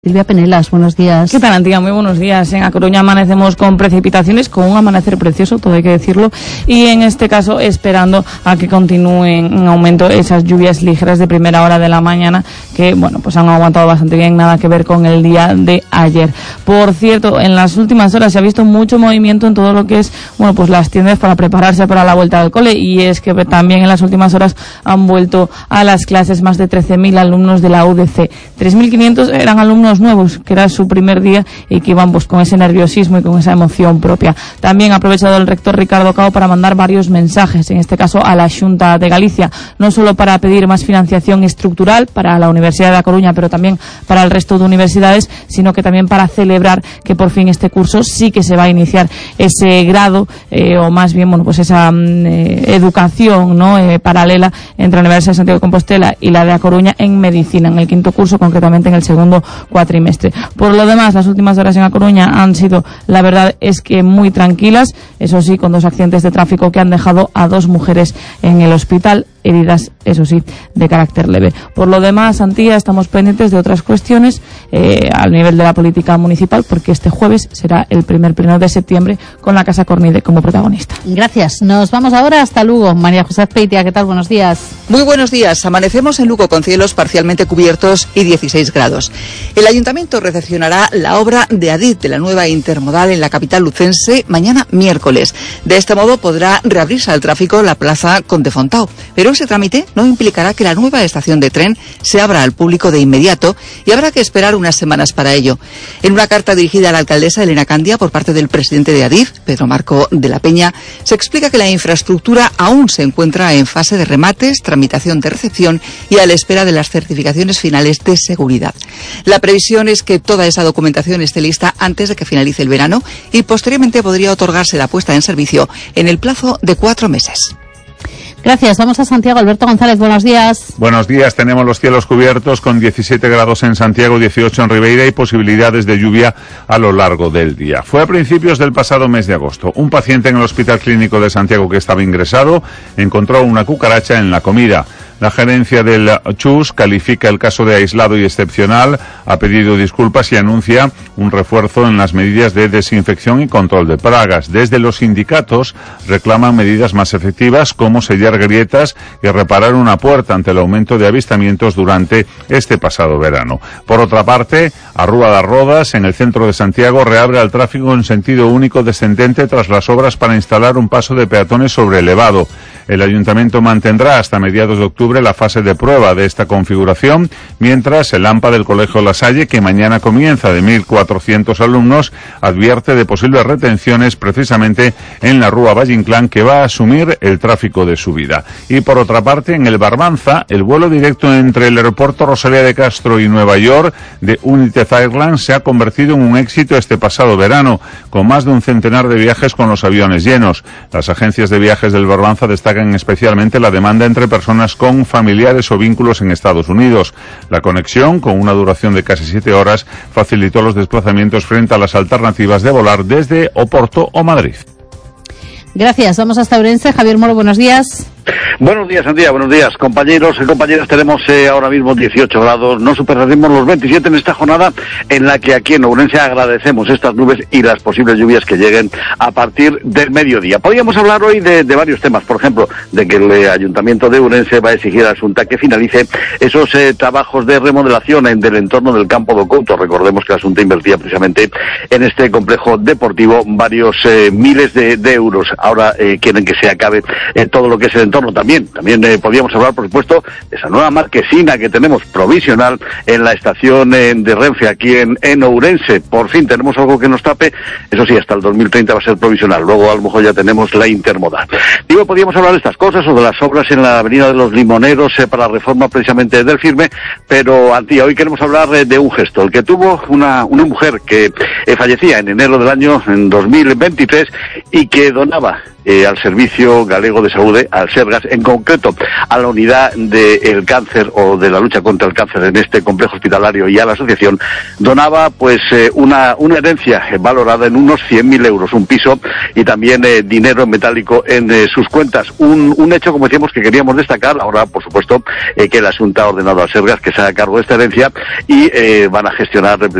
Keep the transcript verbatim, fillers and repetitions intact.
Silvia Penelas, buenos días. ¿Qué tal, Antía? Muy buenos días. En A Coruña amanecemos con precipitaciones, con un amanecer precioso, todo hay que decirlo, y en este caso esperando a que continúen en aumento esas lluvias ligeras de primera hora de la mañana, que, bueno, pues han aguantado bastante bien, nada que ver con el día de ayer. Por cierto, en las últimas horas se ha visto mucho movimiento en todo lo que es, bueno, pues las tiendas para prepararse para la vuelta al cole, y es que también en las últimas horas han vuelto a las clases más de trece mil alumnos de la U D C. tres mil quinientos eran alumnos nuevos, que era su primer día y que iban pues con ese nerviosismo y con esa emoción propia. También ha aprovechado el rector Ricardo Cao para mandar varios mensajes, en este caso a la Xunta de Galicia, no solo para pedir más financiación estructural para la Universidad de A Coruña, pero también para el resto de universidades, sino que también para celebrar que por fin este curso sí que se va a iniciar ese grado, eh, o más bien, bueno, pues esa eh, educación, ¿no?, eh, paralela entre la Universidad de Santiago de Compostela y la de A Coruña en medicina, en el quinto curso, concretamente en el segundo cuatrimestre. Por lo demás, las últimas horas en A Coruña han sido, la verdad es que muy tranquilas, eso sí, con dos accidentes de tráfico que han dejado a dos mujeres en el hospital, heridas, eso sí, de carácter leve. Por lo demás, Antía, estamos pendientes de otras cuestiones eh, al nivel de la política municipal, porque este jueves será el primer pleno de septiembre con la Casa Cornide como protagonista. Gracias. Nos vamos ahora hasta Lugo. María José Azpeitia, ¿qué tal? Buenos días. Muy buenos días. Amanecemos en Lugo con cielos parcialmente cubiertos y dieciséis grados. El Ayuntamiento recepcionará la obra de Adif de la nueva intermodal en la capital lucense mañana miércoles. De este modo podrá reabrirse al tráfico la plaza Conde Fontao. Pero ese trámite no implicará que la nueva estación de tren se abra al público de inmediato y habrá que esperar unas semanas para ello. En una carta dirigida a la alcaldesa Elena Candia por parte del presidente de Adif, Pedro Marco de la Peña, se explica que la infraestructura aún se encuentra en fase de remates, tramitación de recepción y a la espera de las certificaciones finales de seguridad. La previsión es que toda esa documentación esté lista antes de que finalice el verano y posteriormente podría otorgarse la puesta en servicio en el plazo de cuatro meses. Gracias. Vamos a Santiago. Alberto González, buenos días. Buenos días. Tenemos los cielos cubiertos con diecisiete grados en Santiago, dieciocho en Ribeira y posibilidades de lluvia a lo largo del día. Fue a principios del pasado mes de agosto. Un paciente en el Hospital Clínico de Santiago que estaba ingresado encontró una cucaracha en la comida. La gerencia del Chus califica el caso de aislado y excepcional, ha pedido disculpas y anuncia un refuerzo en las medidas de desinfección y control de plagas. Desde los sindicatos reclaman medidas más efectivas como sellar grietas y reparar una puerta ante el aumento de avistamientos durante este pasado verano. Por otra parte, a Rúa das Rodas, en el centro de Santiago, reabre al tráfico en sentido único descendente tras las obras para instalar un paso de peatones sobre elevado. El Ayuntamiento mantendrá hasta mediados de octubre la fase de prueba de esta configuración, mientras el AMPA del Colegio La Salle, que mañana comienza de mil cuatrocientos alumnos, advierte de posibles retenciones precisamente en la Rúa Valle Inclán, que va a asumir el tráfico de subida. Y por otra parte, en el Barbanza, el vuelo directo entre el aeropuerto Rosalía de Castro y Nueva York de United Airlines se ha convertido en un éxito este pasado verano, con más de un centenar de viajes con los aviones llenos. Las agencias de viajes del Barbanza destacan especialmente la demanda entre personas con familiares o vínculos en Estados Unidos. La conexión, con una duración de casi siete horas, facilitó los desplazamientos frente a las alternativas de volar desde Oporto o Madrid. Gracias. Vamos hasta Ourense. Javier Moro, buenos días. Buenos días, Antía, buenos días, compañeros y compañeras. Tenemos eh, ahora mismo dieciocho grados, no superaremos los veintisiete en esta jornada en la que aquí en Ourense agradecemos estas nubes y las posibles lluvias que lleguen a partir del mediodía. Podríamos hablar hoy de, de varios temas, por ejemplo, de que el eh, Ayuntamiento de Ourense va a exigir a Xunta que finalice esos eh, trabajos de remodelación en del entorno del campo do Couto. Recordemos que la Xunta invertía precisamente en este complejo deportivo varios eh, miles de, de euros. Ahora eh, quieren que se acabe eh, todo lo que es el entorno. También, también eh, podríamos hablar, por supuesto, de esa nueva marquesina que tenemos provisional en la estación eh, de Renfe aquí en, en Ourense. Por fin tenemos algo que nos tape, eso sí, hasta el dos mil treinta va a ser provisional, luego a lo mejor ya tenemos la intermodal. Digo, podríamos hablar de estas cosas o de las obras en la Avenida de los Limoneros eh, para la reforma precisamente del Firme, pero Antía, hoy queremos hablar eh, de un gesto, el que tuvo una, una mujer que eh, fallecía en enero del año en dos mil veintitrés y que donaba eh, al Servicio Galego de Saúde, al Sergas, en concreto a la unidad del cáncer o de la lucha contra el cáncer en este complejo hospitalario y a la asociación, donaba pues eh, una, una herencia eh, valorada en unos cien mil euros, un piso y también eh, dinero en metálico en eh, sus cuentas. Un, un hecho, como decíamos, que queríamos destacar. Ahora, por supuesto, eh, que el asunto ha ordenado al Sergas que se haga cargo de esta herencia y eh, van a gestionar